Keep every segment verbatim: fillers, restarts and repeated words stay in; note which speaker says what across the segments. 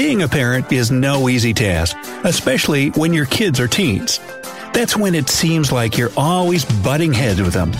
Speaker 1: Being a parent is no easy task, especially when your kids are teens. That's when it seems like you're always butting heads with them.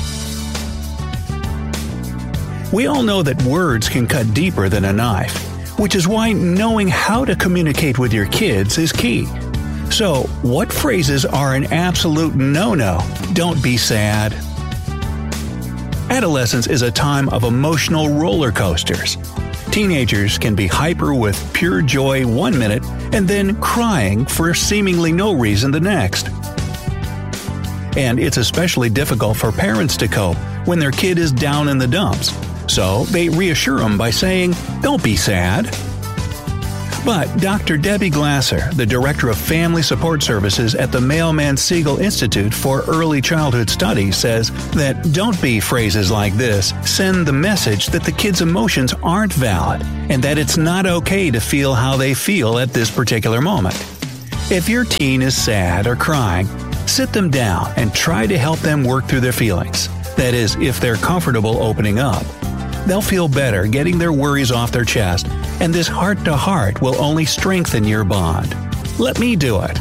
Speaker 1: We all know that words can cut deeper than a knife, which is why knowing how to communicate with your kids is key. So, what phrases are an absolute no-no? Don't be sad. Adolescence is a time of emotional roller coasters. Teenagers can be hyper with pure joy one minute and then crying for seemingly no reason the next. And it's especially difficult for parents to cope when their kid is down in the dumps. So they reassure them by saying, "Don't be sad." But Doctor Debbie Glasser, the Director of Family Support Services at the Mailman Siegel Institute for Early Childhood Studies, says that "don't be" phrases like this send the message that the kid's emotions aren't valid and that it's not okay to feel how they feel at this particular moment. If your teen is sad or crying, sit them down and try to help them work through their feelings. That is, if they're comfortable opening up. They'll feel better getting their worries off their chest, and this heart-to-heart will only strengthen your bond. Let me do it.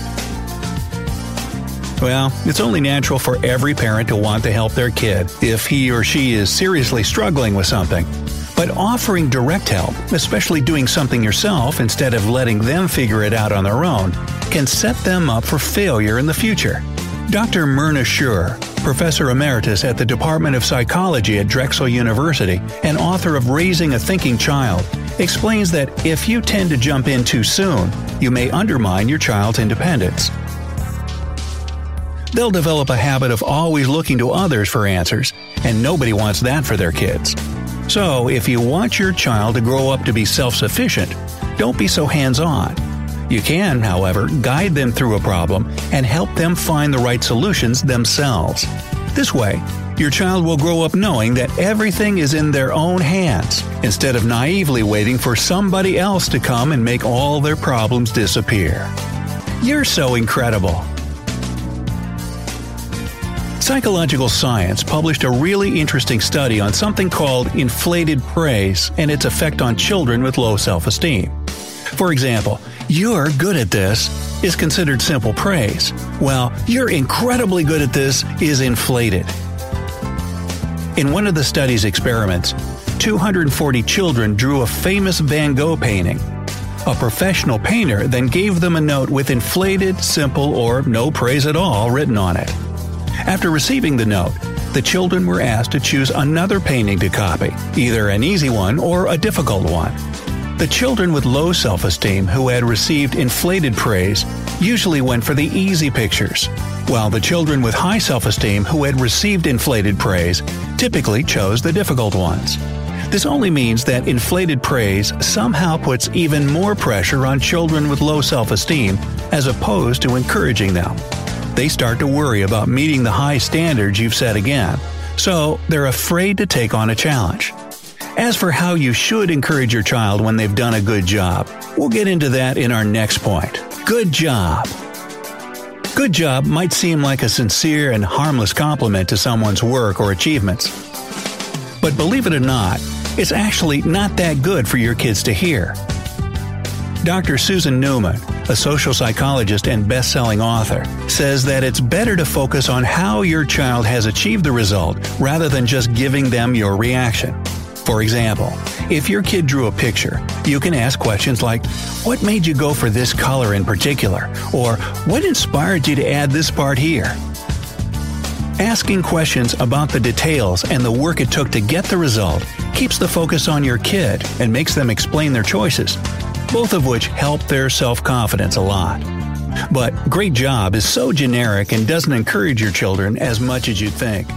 Speaker 1: Well, it's only natural for every parent to want to help their kid if he or she is seriously struggling with something. But offering direct help, especially doing something yourself instead of letting them figure it out on their own, can set them up for failure in the future. Doctor Myrna Schur, Professor Emeritus at the Department of Psychology at Drexel University and author of Raising a Thinking Child, explains that if you tend to jump in too soon, you may undermine your child's independence. They'll develop a habit of always looking to others for answers, and nobody wants that for their kids. So, if you want your child to grow up to be self-sufficient, don't be so hands-on. You can, however, guide them through a problem and help them find the right solutions themselves. This way, your child will grow up knowing that everything is in their own hands, instead of naively waiting for somebody else to come and make all their problems disappear. You're so incredible! Psychological Science published a really interesting study on something called inflated praise and its effect on children with low self-esteem. For example, "You're good at this" is considered simple praise, while "you're incredibly good at this" is inflated. In one of the study's experiments, two hundred forty children drew a famous Van Gogh painting. A professional painter then gave them a note with inflated, simple, or no praise at all written on it. After receiving the note, the children were asked to choose another painting to copy, either an easy one or a difficult one. The children with low self-esteem who had received inflated praise usually went for the easy pictures, while the children with high self-esteem who had received inflated praise typically chose the difficult ones. This only means that inflated praise somehow puts even more pressure on children with low self-esteem as opposed to encouraging them. They start to worry about meeting the high standards you've set again, so they're afraid to take on a challenge. As for how you should encourage your child when they've done a good job, we'll get into that in our next point. Good job. Good job might seem like a sincere and harmless compliment to someone's work or achievements. But believe it or not, it's actually not that good for your kids to hear. Doctor Susan Newman, a social psychologist and best-selling author, says that it's better to focus on how your child has achieved the result rather than just giving them your reaction. For example, if your kid drew a picture, you can ask questions like, "What made you go for this color in particular?" Or, "What inspired you to add this part here?" Asking questions about the details and the work it took to get the result keeps the focus on your kid and makes them explain their choices, both of which help their self-confidence a lot. But great job is so generic and doesn't encourage your children as much as you'd think.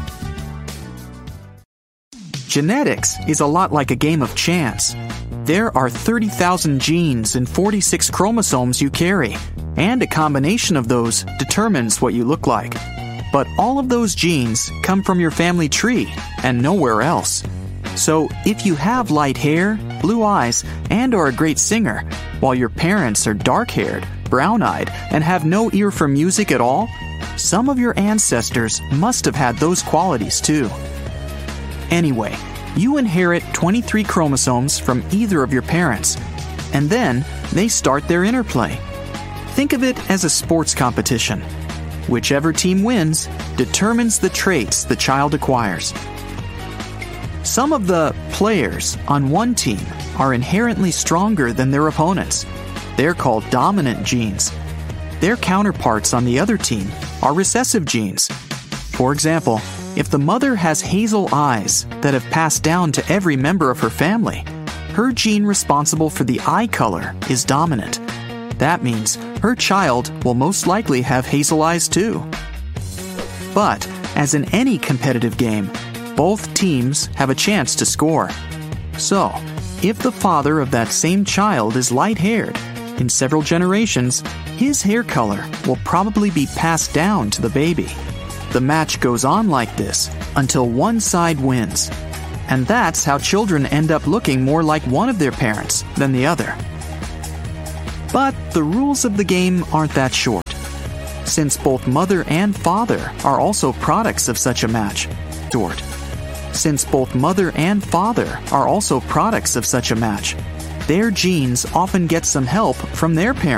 Speaker 2: Genetics is a lot like a game of chance. There are thirty thousand genes and forty-six chromosomes you carry, and a combination of those determines what you look like. But all of those genes come from your family tree and nowhere else. So if you have light hair, blue eyes, and are a great singer, while your parents are dark-haired, brown-eyed, and have no ear for music at all, some of your ancestors must have had those qualities too. Anyway, you inherit twenty-three chromosomes from either of your parents. and then they start their interplay. Think of it as a sports competition. Whichever team wins determines the traits the child acquires. Some of the players on one team are inherently stronger than their opponents. They're called dominant genes. Their counterparts on the other team are recessive genes. For example, if the mother has hazel eyes that have passed down to every member of her family, her gene responsible for the eye color is dominant. That means her child will most likely have hazel eyes too. But, as in any competitive game, both teams have a chance to score. So, if the father of that same child is light-haired, in several generations, his hair color will probably be passed down to the baby. The match goes on like this until one side wins. And that's how children end up looking more like one of their parents than the other. But the rules of the game aren't that short. Since both mother and father are also products of such a match, short. Since both mother and father are also products of such a match, their genes often get some help from their parents.